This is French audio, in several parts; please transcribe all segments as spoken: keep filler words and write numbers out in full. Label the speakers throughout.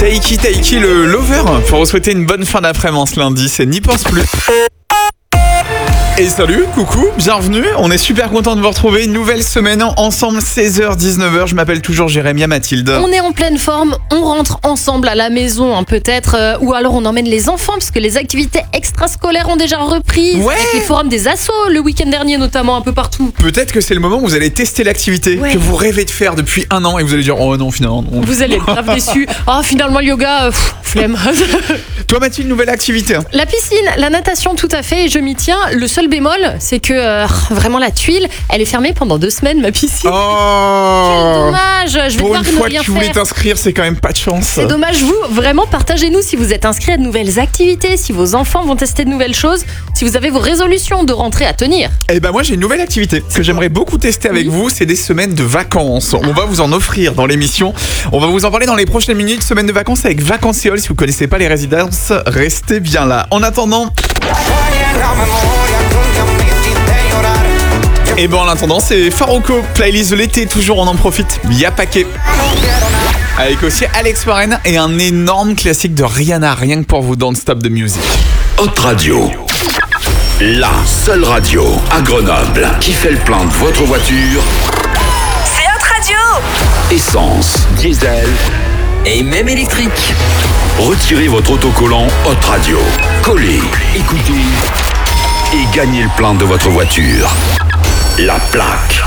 Speaker 1: Taiki Taiki le lover. Pour vous souhaiter une bonne fin d'après-midi ce lundi, c'est N'y pense plus. Et salut, coucou, bienvenue, on est super content de vous retrouver, une nouvelle semaine ensemble, seize heures dix-neuf heures, je m'appelle toujours Jérémia Mathilde.
Speaker 2: On est en pleine forme, on rentre ensemble à la maison hein, peut-être, euh, ou alors on emmène les enfants parce que les activités extrascolaires ont déjà repris,
Speaker 1: ouais.
Speaker 2: Avec les forums des assos le week-end dernier notamment, un peu partout.
Speaker 1: Peut-être que c'est le moment où vous allez tester l'activité
Speaker 2: ouais.
Speaker 1: que vous rêvez de faire depuis un an et vous allez dire oh non finalement non.
Speaker 2: Vous allez être grave déçus, oh finalement le yoga, euh, pff, flemme.
Speaker 1: Toi Mathilde, nouvelle activité?
Speaker 2: La piscine, la natation tout à fait, et je m'y tiens. Le seul bémol, c'est que euh, vraiment la tuile, elle est fermée pendant deux semaines, ma piscine.
Speaker 1: Oh
Speaker 2: Quel dommage, je vais
Speaker 1: Pour
Speaker 2: devoir
Speaker 1: une fois
Speaker 2: ne rien
Speaker 1: que tu voulais
Speaker 2: faire.
Speaker 1: t'inscrire, c'est quand même pas de chance.
Speaker 2: C'est dommage, vous, vraiment, partagez-nous si vous êtes inscrits à de nouvelles activités, si vos enfants vont tester de nouvelles choses, si vous avez vos résolutions de rentrée à tenir.
Speaker 1: Eh ben moi j'ai une nouvelle activité que j'aimerais beaucoup tester avec
Speaker 2: oui.
Speaker 1: vous, c'est des semaines de vacances. On va vous en offrir dans l'émission. On va vous en parler dans les prochaines minutes. Semaine de vacances avec Vacanciol. Si vous connaissez pas les résidences, restez bien là. En attendant... Et ben en attendant, c'est Farouko, playlist de l'été, toujours on en profite. Y'a paquet. Avec aussi Alex Warren et un énorme classique de Rihanna, rien que pour vous, Don't Stop the Music.
Speaker 3: Hot Radio, la seule radio à Grenoble qui fait le plein de votre voiture.
Speaker 4: C'est Hot Radio.
Speaker 3: Essence, diesel
Speaker 4: Et même électrique.
Speaker 3: Retirez votre autocollant Hot Radio, collez, écoutez et gagnez le plein de votre voiture. La plaque.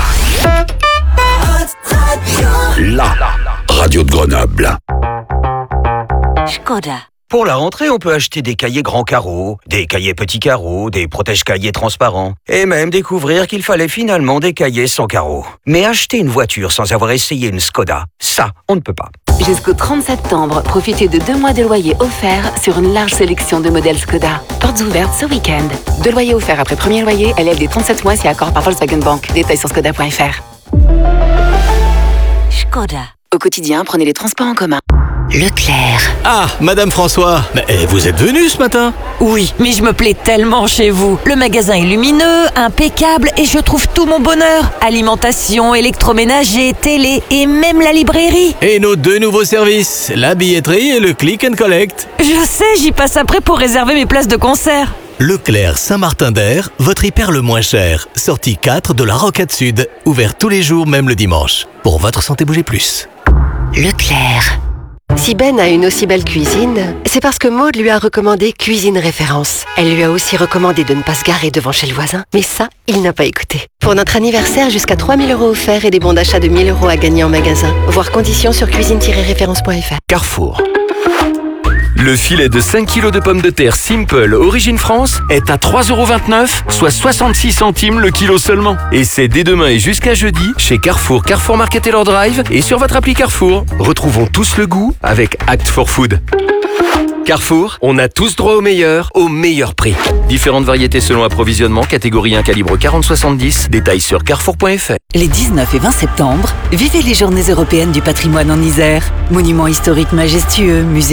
Speaker 3: La radio de Grenoble.
Speaker 4: Skoda.
Speaker 5: Pour la rentrée, on peut acheter des cahiers grands carreaux, des cahiers petits carreaux, des protège-cahiers transparents, et même découvrir qu'il fallait finalement des cahiers sans carreaux. Mais acheter une voiture sans avoir essayé une Skoda, ça, on ne peut pas.
Speaker 6: Jusqu'au trente septembre, profitez de deux mois de loyer offerts sur une large sélection de modèles Skoda. Portes ouvertes ce week-end. Deux loyers offerts après premier loyer, L L D trente-sept mois si accord par Volkswagen Bank. Détails sur skoda point f r.
Speaker 4: Skoda.
Speaker 6: Au quotidien, prenez les transports en commun.
Speaker 4: Leclerc.
Speaker 7: Ah, Madame François, mais vous êtes venue ce matin?
Speaker 8: Oui, mais je me plais tellement chez vous. Le magasin est lumineux, impeccable et je trouve tout mon bonheur. Alimentation, électroménager, télé et même la librairie.
Speaker 7: Et nos deux nouveaux services, la billetterie et le click and collect.
Speaker 8: Je sais, j'y passe après pour réserver mes places de concert.
Speaker 7: Leclerc Saint-Martin-d'Air, votre hyper le moins cher. Sortie quatre de la Rocade Sud. Ouvert tous les jours, même le dimanche. Pour votre santé, bougez plus.
Speaker 4: Leclerc.
Speaker 9: Si Ben a une aussi belle cuisine, c'est parce que Maude lui a recommandé Cuisine Référence. Elle lui a aussi recommandé de ne pas se garer devant chez le voisin, mais ça, il n'a pas écouté. Pour notre anniversaire, jusqu'à trois mille euros offerts et des bons d'achat de mille euros à gagner en magasin. Voir conditions sur cuisine tiret référence point f r.
Speaker 10: Carrefour. Le filet de cinq kilos de pommes de terre Simple Origine France est à trois euros vingt-neuf, soit soixante-six centimes le kilo seulement. Et c'est dès demain et jusqu'à jeudi chez Carrefour, Carrefour Market et leur Drive et sur votre appli Carrefour. Retrouvons tous le goût avec Act for Food. Carrefour, on a tous droit au meilleur, au meilleur prix. Différentes variétés selon approvisionnement, catégorie un calibre quarante soixante-dix, détails sur carrefour point f r.
Speaker 8: Les dix-neuf et vingt septembre, vivez les Journées européennes du patrimoine en Isère. Monuments historiques majestueux, musées